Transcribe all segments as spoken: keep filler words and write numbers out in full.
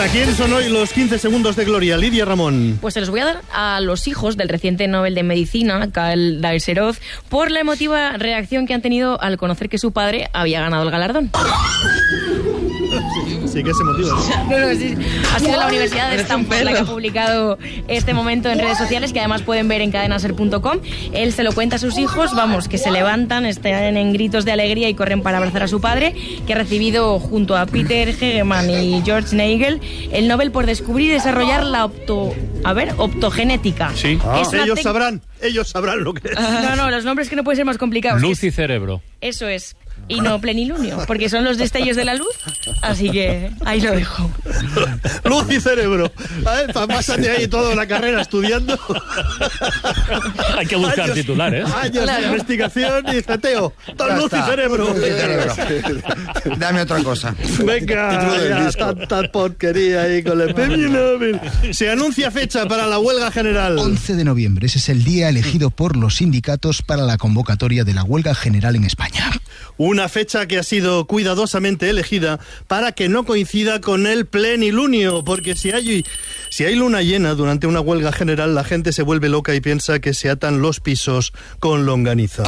¿A quién son hoy los quince segundos de gloria? Lidia Ramón. Pues se los voy a dar a los hijos del reciente Nobel de Medicina, Kyle Daeserov, por la emotiva reacción que han tenido al conocer que su padre había ganado el galardón. Sí que es emotivo, ¿no? No, no, sí. Ha sido la Universidad de Stanford la que ha publicado este momento en redes sociales, que además pueden ver en cadenaser punto com. Él se lo cuenta a sus hijos, vamos, que se levantan, están en gritos de alegría y corren para abrazar a su padre, que ha recibido junto a Peter Hegeman y George Nagel el Nobel por descubrir y desarrollar la opto... A ver, optogenética. Sí. Ah. Ellos tec... sabrán, ellos sabrán lo que es. No, no, los nombres que no pueden ser más complicados. Luz y cerebro. Eso es. Y no plenilunio, porque son los destellos de la luz, así que ahí lo dejo. Luz y cerebro. Pasan de ahí toda la carrera estudiando. Hay que buscar años, titulares. Años claro. de investigación y ceteo. Luz y cerebro. Dame otra cosa. Venga, ya, tanta porquería ahí con el premio Nobel. Se anuncia fecha para la huelga general. once de noviembre, ese es el día elegido por los sindicatos para la convocatoria de la huelga general en España. Una fecha que ha sido cuidadosamente elegida para que no coincida con el plenilunio, porque si hay, si hay luna llena durante una huelga general, la gente se vuelve loca y piensa que se atan los pisos con longaniza.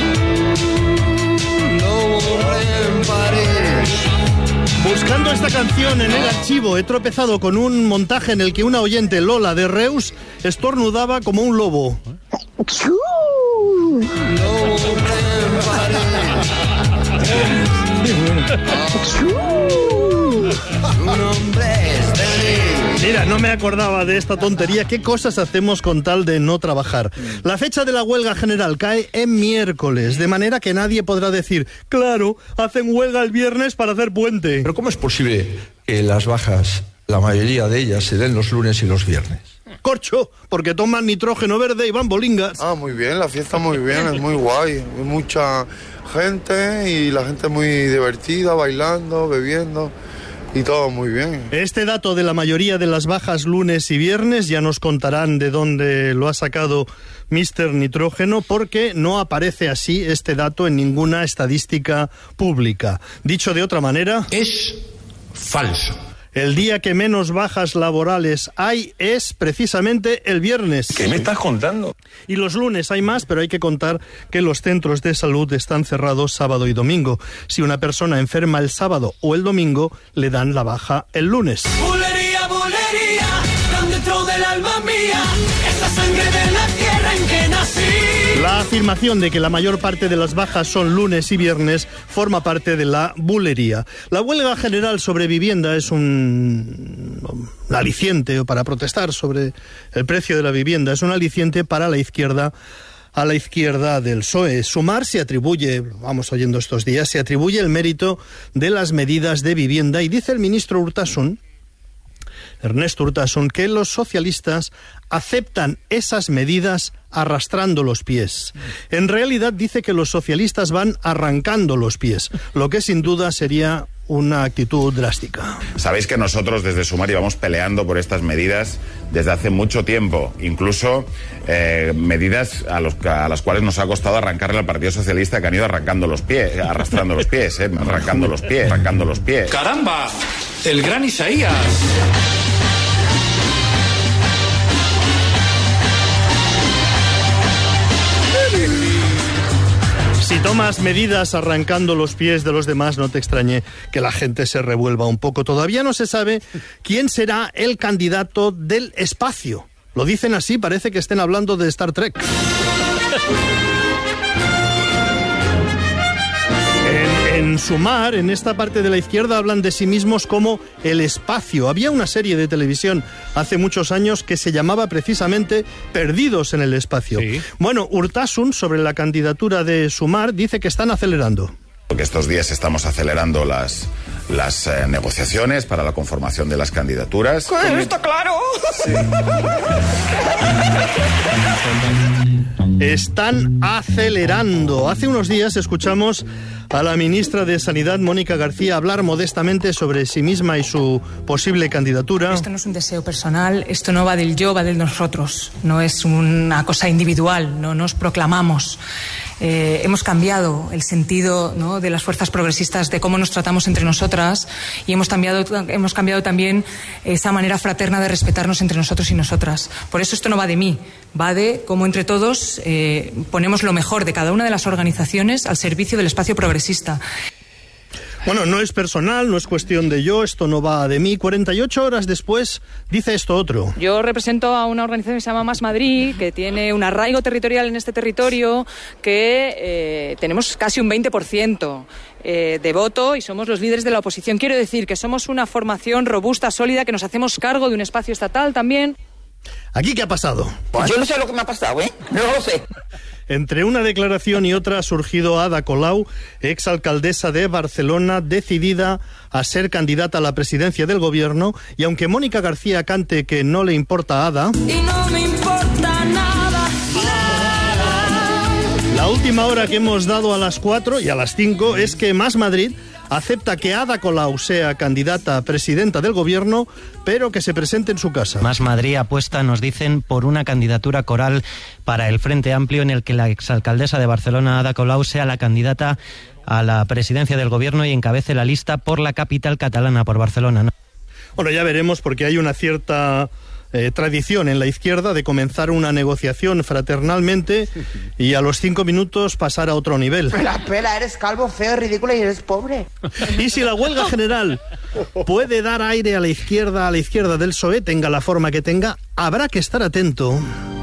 Buscando esta canción en el archivo, he tropezado con un montaje en el que una oyente, Lola de Reus, estornudaba como un lobo. Mira, no me acordaba de esta tontería. ¿Qué cosas hacemos con tal de no trabajar? La fecha de la huelga general cae en miércoles, de manera que nadie podrá decir, claro, hacen huelga el viernes para hacer puente. Pero ¿cómo es posible que las bajas, la mayoría de ellas, se den los lunes y los viernes? Corcho, porque toman nitrógeno verde y van bolingas. Ah, muy bien, la fiesta muy bien, es muy guay. Hay mucha gente y la gente muy divertida, bailando, bebiendo y todo muy bien. Este dato de la mayoría de las bajas lunes y viernes ya nos contarán de dónde lo ha sacado mister Nitrógeno, porque no aparece así este dato en ninguna estadística pública. Dicho de otra manera, es falso. El día que menos bajas laborales hay es precisamente el viernes. ¿Qué me estás contando? Y los lunes hay más, pero hay que contar que los centros de salud están cerrados sábado y domingo. Si una persona enferma el sábado o el domingo, le dan la baja el lunes. Bulería, bulería, tan dentro del alma mía, esa sangre de la tierra en que nací. La afirmación de que la mayor parte de las bajas son lunes y viernes forma parte de la bulería. La huelga general sobre vivienda es un, un aliciente para protestar sobre el precio de la vivienda. Es un aliciente para la izquierda, a la izquierda del P S O E. Sumar se atribuye, vamos oyendo estos días, se atribuye el mérito de las medidas de vivienda y dice el ministro Urtasun, Ernesto Urtasun, que los socialistas aceptan esas medidas arrastrando los pies. En realidad dice que los socialistas van arrancando los pies, lo que sin duda sería una actitud drástica. Sabéis que nosotros desde Sumar íbamos peleando por estas medidas desde hace mucho tiempo, incluso eh, medidas a, los, a las cuales nos ha costado arrancarle al Partido Socialista, que han ido arrancando los pies, arrastrando los pies, eh, arrancando los pies, arrancando los pies. ¡Caramba! ¡El gran Isaías! Si tomas medidas arrancando los pies de los demás, no te extrañe que la gente se revuelva un poco. Todavía no se sabe quién será el candidato del espacio. Lo dicen así, parece que estén hablando de Star Trek. En Sumar, en esta parte de la izquierda, hablan de sí mismos como el espacio. Había una serie de televisión hace muchos años que se llamaba precisamente Perdidos en el espacio. Sí. Bueno, Urtasun, sobre la candidatura de Sumar, dice que están acelerando. Porque estos días estamos acelerando las, las eh, negociaciones para la conformación de las candidaturas. ¡Eso está claro! Sí. Están acelerando. Hace unos días escuchamos a la ministra de Sanidad, Mónica García, hablar modestamente sobre sí misma y su posible candidatura. Esto no es un deseo personal, esto no va del yo, va del nosotros. No es una cosa individual, no nos proclamamos eh, hemos cambiado el sentido, ¿no?, de las fuerzas progresistas, de cómo nos tratamos entre nosotras, y hemos cambiado, hemos cambiado también esa manera fraterna de respetarnos entre nosotros y nosotras. Por eso esto no va de mí, va de cómo entre todos eh, ponemos lo mejor de cada una de las organizaciones al servicio del espacio progresista. Bueno, no es personal, no es cuestión de yo, esto no va de mí. cuarenta y ocho horas después dice esto otro. Yo represento a una organización que se llama Más Madrid, que tiene un arraigo territorial en este territorio, que eh, tenemos casi un veinte por ciento eh, de voto y somos los líderes de la oposición. Quiero decir que somos una formación robusta, sólida, que nos hacemos cargo de un espacio estatal también. ¿Aquí qué ha pasado? Pues yo no sé lo que me ha pasado, ¿eh? No lo sé. Entre una declaración y otra ha surgido Ada Colau, exalcaldesa de Barcelona, decidida a ser candidata a la presidencia del gobierno, y aunque Mónica García cante que no le importa a Ada... Y no me importa nada, nada. La última hora que hemos dado a las cuatro y a las cinco es que Más Madrid acepta que Ada Colau sea candidata a presidenta del gobierno, pero que se presente en su casa. Más Madrid apuesta, nos dicen, por una candidatura coral para el Frente Amplio, en el que la exalcaldesa de Barcelona, Ada Colau, sea la candidata a la presidencia del gobierno y encabece la lista por la capital catalana, por Barcelona, ¿no? Bueno, ya veremos, porque hay una cierta eh, tradición en la izquierda de comenzar una negociación fraternalmente y a los cinco minutos pasar a otro nivel. Espera, espera, eres calvo, feo, ridículo y eres pobre. Y si la huelga general puede dar aire a la izquierda, a la izquierda del P S O E, tenga la forma que tenga, habrá que estar atento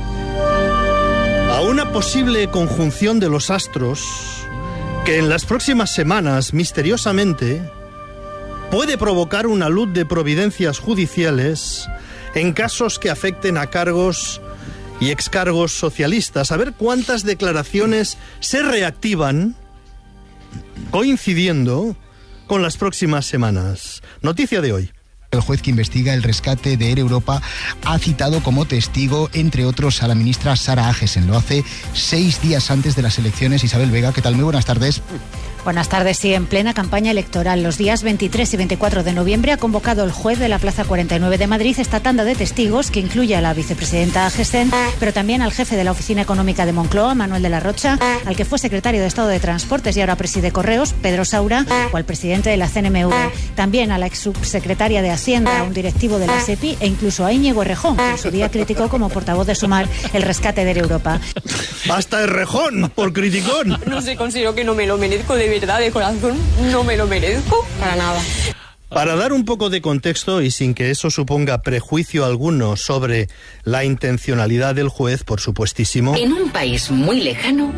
a una posible conjunción de los astros que en las próximas semanas, misteriosamente, puede provocar una luz de providencias judiciales en casos que afecten a cargos y excargos socialistas. A ver cuántas declaraciones se reactivan coincidiendo con las próximas semanas. Noticia de hoy. El juez que investiga el rescate de Air Europa ha citado como testigo, entre otros, a la ministra Sara Agesen. Lo hace seis días antes de las elecciones. Isabel Vega, ¿qué tal? Muy buenas tardes. Buenas tardes. Sí, en plena campaña electoral, los días veintitrés y veinticuatro de noviembre ha convocado el juez de la Plaza cuarenta y nueve de Madrid esta tanda de testigos que incluye a la vicepresidenta Agesen, pero también al jefe de la Oficina Económica de Moncloa, Manuel de la Rocha, al que fue secretario de Estado de Transportes y ahora preside Correos, Pedro Saura, o al presidente de la C N M V. También a la ex subsecretaria de Hacienda, a un directivo de la SEPI e incluso a Íñigo Errejón, que en su día criticó como portavoz de Sumar el rescate de Air Europa. Hasta Errejón, por criticón. No sé, considero que no me lo merezco, de verdad, de corazón, no me lo merezco para nada. Para dar un poco de contexto y sin que eso suponga prejuicio alguno sobre la intencionalidad del juez, por supuestísimo. En un país muy lejano.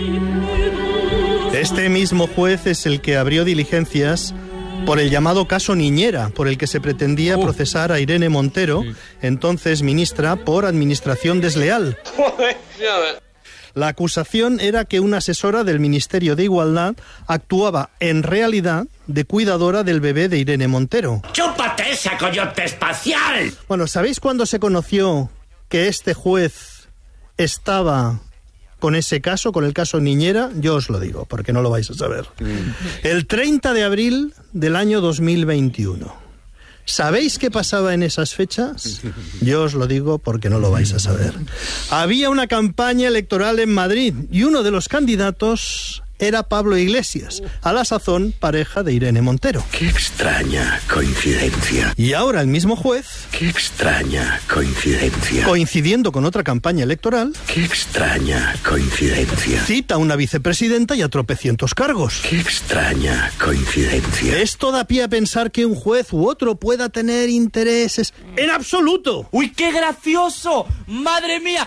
Este mismo juez es el que abrió diligencias por el llamado caso Niñera, por el que se pretendía uh. procesar a Irene Montero, sí. entonces ministra, por administración desleal. La acusación era que una asesora del Ministerio de Igualdad actuaba en realidad de cuidadora del bebé de Irene Montero. ¡Chúpate esa coyote espacial! Bueno, ¿sabéis cuándo se conoció que este juez estaba con ese caso, con el caso Niñera? Yo os lo digo, porque no lo vais a saber. El treinta de abril del año dos mil veintiuno. ¿Sabéis qué pasaba en esas fechas? Yo os lo digo porque no lo vais a saber. Había una campaña electoral en Madrid y uno de los candidatos era Pablo Iglesias, a la sazón pareja de Irene Montero. Qué extraña coincidencia. Y ahora el mismo juez... Qué extraña coincidencia. Coincidiendo con otra campaña electoral... Qué extraña coincidencia. Cita a una vicepresidenta y a tropecientos cargos. Qué extraña coincidencia. Esto da pie a pensar que un juez u otro pueda tener intereses... ¡En absoluto! ¡Uy, qué gracioso! ¡Madre mía!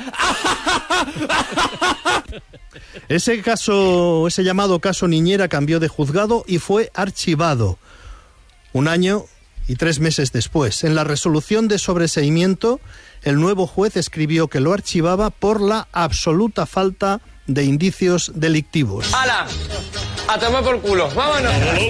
Ese caso, ese llamado caso Niñera cambió de juzgado y fue archivado un año y tres meses después. En la resolución de sobreseimiento, el nuevo juez escribió que lo archivaba por la absoluta falta de indicios delictivos. ¡Hala! ¡A tomar por culo! ¡Vámonos!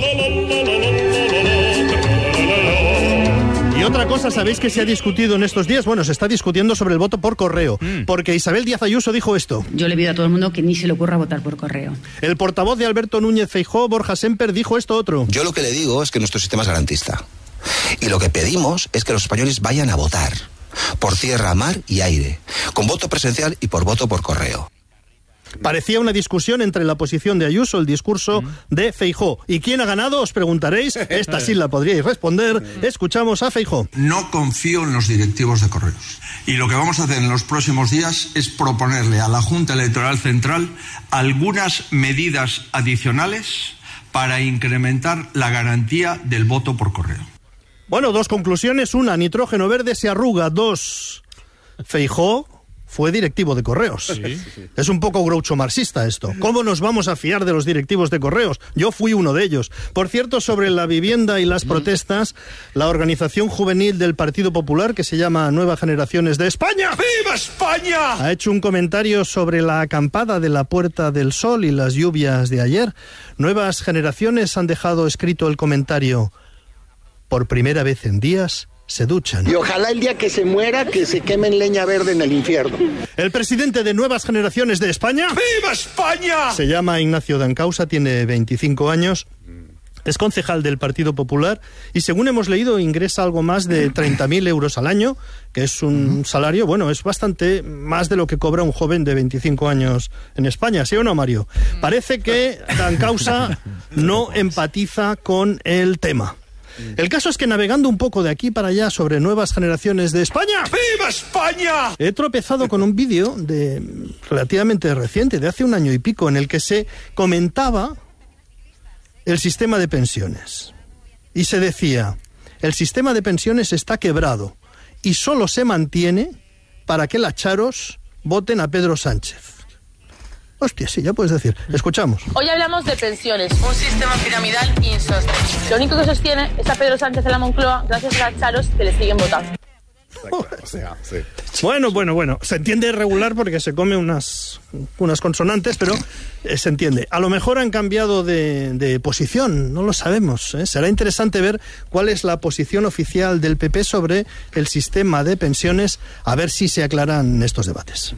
Y otra cosa, ¿sabéis que se ha discutido en estos días? Bueno, se está discutiendo sobre el voto por correo, mm. porque Isabel Díaz Ayuso dijo esto. Yo le pido a todo el mundo que ni se le ocurra votar por correo. El portavoz de Alberto Núñez Feijóo, Borja Semper, dijo esto otro. Yo lo que le digo es que nuestro sistema es garantista. Y lo que pedimos es que los españoles vayan a votar, por tierra, mar y aire, con voto presencial y por voto por correo. Parecía una discusión entre la posición de Ayuso y el discurso de Feijóo. ¿Y quién ha ganado? Os preguntaréis. Esta sí la podríais responder. Escuchamos a Feijóo. No confío en los directivos de Correos. Y lo que vamos a hacer en los próximos días es proponerle a la Junta Electoral Central algunas medidas adicionales para incrementar la garantía del voto por correo. Bueno, dos conclusiones. Una, nitrógeno verde se arruga. Dos, Feijóo fue directivo de Correos. Sí. Es un poco groucho marxista esto. ¿Cómo nos vamos a fiar de los directivos de Correos? Yo fui uno de ellos. Por cierto, sobre la vivienda y las protestas, la organización juvenil del Partido Popular, que se llama Nuevas Generaciones de España, ¡Viva España!, ha hecho un comentario sobre la acampada de la Puerta del Sol y las lluvias de ayer. Nuevas Generaciones han dejado escrito el comentario: por primera vez en días se duchan. Y ojalá el día que se muera, que se queme en leña verde en el infierno. El presidente de Nuevas Generaciones de España, ¡Viva España!, se llama Ignacio Dancausa, tiene veinticinco años, es concejal del Partido Popular y, según hemos leído, ingresa algo más de treinta mil euros al año, que es un salario, bueno, es bastante más de lo que cobra un joven de veinticinco años en España, ¿sí o no, Mario? Parece que Dancausa no empatiza con el tema. El caso es que, navegando un poco de aquí para allá sobre Nuevas Generaciones de España, ¡Viva España!, he tropezado con un vídeo de relativamente reciente, de hace un año y pico, en el que se comentaba el sistema de pensiones. Y se decía: el sistema de pensiones está quebrado y solo se mantiene para que las charos voten a Pedro Sánchez. Hostia, sí, ya puedes decir. Escuchamos. Hoy hablamos de pensiones, un sistema piramidal insostenible. Lo único que sostiene es a Pedro Sánchez en la Moncloa gracias a las charos que le siguen votando. O sea, sí. Bueno, bueno, bueno. Se entiende regular porque se come unas, unas consonantes, pero eh, se entiende. A lo mejor han cambiado de, de posición, no lo sabemos, ¿eh? Será interesante ver cuál es la posición oficial del P P sobre el sistema de pensiones, a ver si se aclaran estos debates.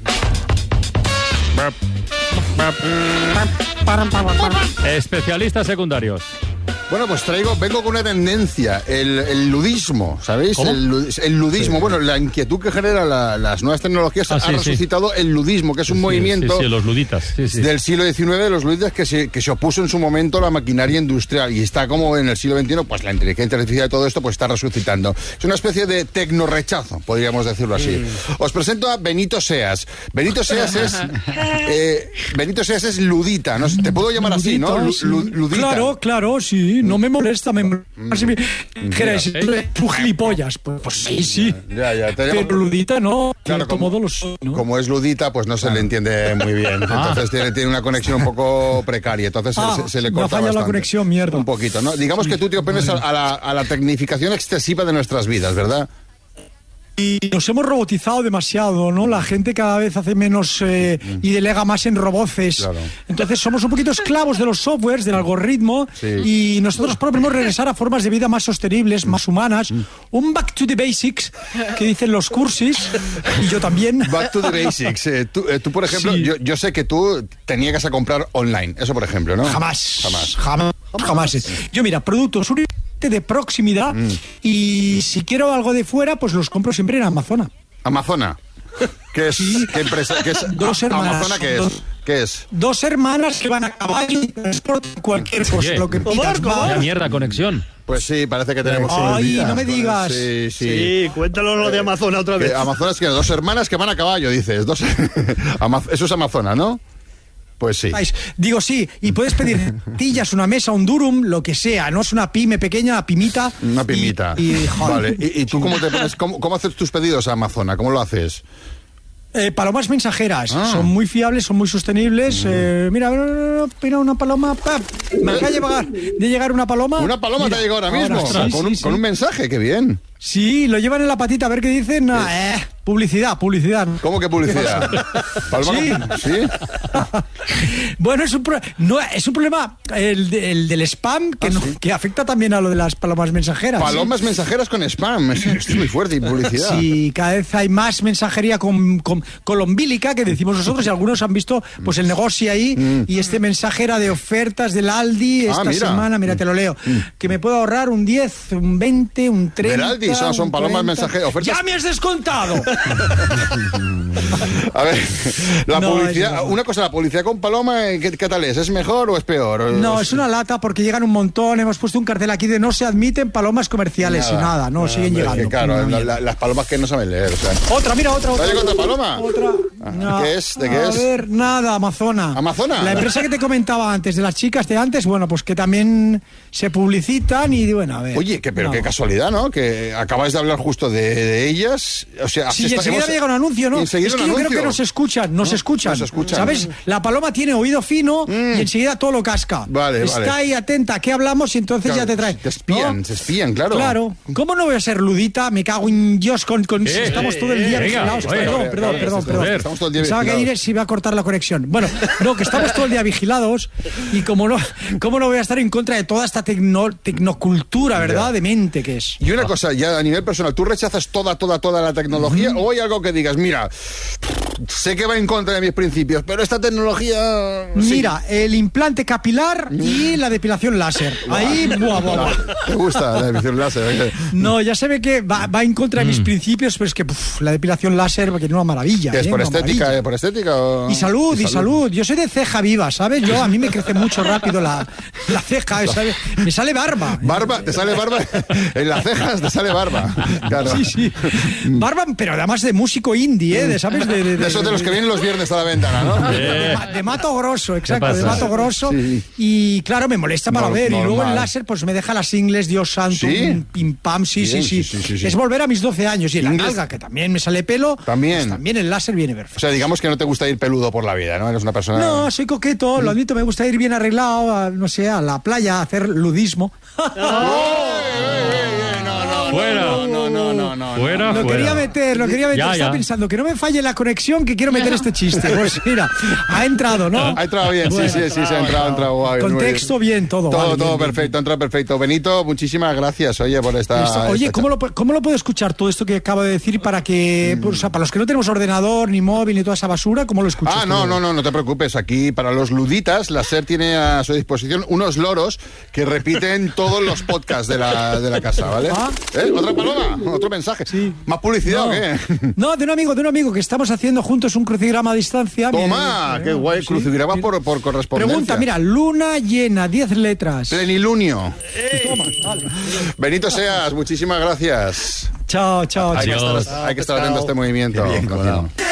Especialistas secundarios. Bueno, pues traigo, vengo con una tendencia, el, el ludismo, ¿sabéis? El, el ludismo, sí. Bueno, la inquietud que genera la, las nuevas tecnologías ah, ha sí, resucitado sí. el ludismo, que es un sí, movimiento sí, sí, los luditas, sí, sí. del siglo diecinueve, los luditas, que se, que se opuso en su momento a la maquinaria industrial, y está como en el siglo veintiuno, pues la inteligencia artificial y todo esto pues está resucitando. Es una especie de tecnorrechazo, podríamos decirlo así. Mm. Os presento a Benito Seas. Benito Seas es eh, Benito Seas es ludita, ¿no? Te puedo llamar ludita, así, ¿no? Lu, sí. Ludita. Claro, claro, sí. No me molesta, me molesta. Si me dijeras, tú gilipollas, pues, pues sí, sí. Ya, ya, te llamo... Pero ludita no, claro, de como, modo lo soy, ¿no? Como es ludita, pues no se le entiende muy bien. Entonces tiene, tiene una conexión un poco precaria, entonces ah, se, se le corta bastante. La conexión, mierda. Un poquito, ¿no? Digamos que tú te opones a, a, la, a la tecnificación excesiva de nuestras vidas, ¿verdad? Y nos hemos robotizado demasiado, ¿no? La gente cada vez hace menos eh, y delega más en roboces. Claro. Entonces somos un poquito esclavos de los softwares, del algoritmo, sí. Y nosotros proponemos regresar a formas de vida más sostenibles, más humanas. Un back to the basics, que dicen los cursis, y yo también. Back to the basics. Eh, tú, eh, tú, por ejemplo, sí. yo, yo sé que tú te niegas a comprar online, eso por ejemplo, ¿no? Jamás. Jamás. Jamás. Jamás. Yo, mira, productos de proximidad mm. y si quiero algo de fuera, pues los compro siempre en Amazona. ¿Amazona? ¿Qué es? Sí. ¿Qué empresa? ¿Qué es? Dos hermanas. ¿Amazona qué es? Dos, ¿Qué es? Dos hermanas que van a caballo y transportan cualquier cosa, Oye, lo que pidas. Vaya mierda, conexión. Pues sí, parece que tenemos... Ay, no me digas. Sí, sí. Sí, cuéntalo lo de Amazona otra vez. Amazona es que dos hermanas que van a caballo, dices. Dos... Eso es Amazona, ¿no? Pues sí. Digo sí, y puedes pedir tillas, una mesa, un durum, lo que sea, no es una pyme pequeña, una pimita. Una pimita. Y, y, vale. ¿Y, y tú cómo te pones, cómo, cómo haces tus pedidos a Amazona? ¿Cómo lo haces? Eh, palomas mensajeras, ah. son muy fiables, son muy sostenibles. Mm. Eh, mira, mira una paloma. ¡Pap! Me acaba de llegar, de llegar una paloma. Una paloma mira, te ha llegado ahora mismo. Ahora, sí, con, sí, un, sí. con un mensaje, qué bien. Sí, lo llevan en la patita, a ver qué dicen. Eh, publicidad, publicidad. ¿Cómo que publicidad? ¿Paloma? Sí. ¿Sí? Bueno, es un, pro... no, es un problema el, de, el del spam que, ah, no, ¿sí? que afecta también a lo de las palomas mensajeras. Palomas ¿sí? mensajeras con spam, es, es muy fuerte y publicidad. Sí, cada vez hay más mensajería con, con colombílica que decimos nosotros y algunos han visto pues el negocio ahí mm. y este mensaje era de ofertas del Aldi esta ah, mira. semana, mira, te lo leo, mm. que me puedo ahorrar un diez, un veinte, un treinta. Del Aldi, son, son palomas mensajeras. ¡Ya me has descontado! A ver, la No, publicidad, es- una cosa, la publicidad con paloma, ¿qué, qué tal es? ¿Es mejor o es peor? No, es una lata porque llegan un montón. Hemos puesto un cartel aquí de no se admiten palomas comerciales y nada, no, siguen hombre, es llegando. que, claro, Una la- mierda. la- las palomas que no saben leer. O sea. Otra, mira, otra, otra. ¿Hay otra paloma? Otra. Ah, No. ¿Qué es? ¿De qué A es? ver, nada, Amazona. ¿Amazona? La empresa que te comentaba antes, de las chicas de antes, bueno, pues que también se publicitan y bueno, a ver. Oye, que, pero No. qué casualidad, ¿no? Que acabáis de hablar justo de, de ellas. O sea, Sí, así y está- enseguida hemos- me llega un anuncio, ¿no? y enseguida Es que un yo creo anuncio. que nos escuchan, nos No, escuchan. nos escuchan. ¿Sabes? La paloma tiene oído fino y enseguida todo lo casca. Vale, Está vale. ahí atenta a qué hablamos y entonces Claro, ya te trae. Te espían, ¿No? te espían, claro. Claro. ¿Cómo no voy a ser ludita? Me cago en Dios con... con si Eh, estamos todo el día eh, venga, vigilados. oye, perdón, oye, perdón, oye, perdón, joder. perdón. Estamos todo el día Pensaba que vigilados. Inés iba a cortar la conexión. Bueno, no, que estamos todo el día vigilados y como no, cómo no voy a estar en contra de toda esta tecno, tecnocultura, ¿verdad? Ya. De mente que es. Y una cosa, ya a nivel personal, ¿tú rechazas toda, toda, toda la tecnología o hay algo que digas, mira, sé que va en contra de mis principios, pero esta tecnología... sí. Mira, el implante capilar y la depilación láser. Ahí, buah, buah, buah. ¿Te gusta la edición láser? No, ya se ve que va, va en contra de mis principios, pero es que puf, la depilación láser, porque es una maravilla. ¿Qué es ¿eh? por Una estética? maravilla. eh, ¿Por estética? O... Y salud, y salud. Yo soy de ceja viva, ¿sabes? Yo, a mí me crece mucho rápido la, la ceja, ¿sabes? Me sale barba. Barba, te sale barba en las cejas, te sale barba. Claro. Sí, sí. Barba, pero además de músico indie, ¿eh? De, ¿sabes? De, de, De esos de los que vienen los viernes a la ventana, ¿no? de, ma- de mato grosso, exacto, de pasa? mato grosso. Sí. Y claro, me molesta para Nor- ver. Y luego normal. el láser, pues me deja las ingles, Dios santo, ¿Sí? un pim pam, sí, Bien, sí, sí, sí, sí, sí, sí. Es volver a mis doce años. Y en la Ingles- nalga, que también me sale pelo, También. pues también el láser viene O perfecto. sea, digamos que no te gusta ir peludo por la vida, ¿no? Eres una persona... No, soy coqueto, lo admito, me gusta ir bien arreglado, a, no sé, a la playa a hacer ludismo. Fuera. No, no, no, no, no. Fuera, Lo fuera. quería meter, lo quería meter. Ya, Estaba ya. pensando que no me falle la conexión, que quiero meter este chiste. Pues mira, ha entrado, ¿no? Ha entrado bien, Bueno, sí, sí, sí, se ha entrado, ha entrado guay. muy Contexto bien, todo. Todo, vale, todo bien, bien, perfecto, ha entrado perfecto. Benito, muchísimas gracias, oye, por esta... Eso. Oye, esta ¿cómo lo, pu- ¿cómo lo puedo escuchar todo esto que acabo de decir para que, pues, o sea, para los que no tenemos ordenador, ni móvil, ni toda esa basura, ¿cómo lo escuchas? Ah, no, no, no, no te preocupes. Aquí, para los luditas, la SER tiene a su disposición unos loros que repiten todos los podcasts de la, de la casa, ¿vale? Ah. ¿Eh? ¿Otra paloma? ¿Otro mensaje? Sí. ¿Más publicidad No. o qué? No, de un amigo, de un amigo que estamos haciendo juntos un crucigrama a distancia. Toma, Mira, qué guay, sí, crucigrama mira. por, por correspondencia. Pregunta, mira, luna llena, diez letras. Plenilunio. Toma, vale. Benito Seas, muchísimas gracias. Chao, chao, Hay que chao. estar, hay que estar atento a este movimiento. Qué bien, Continúa. colado.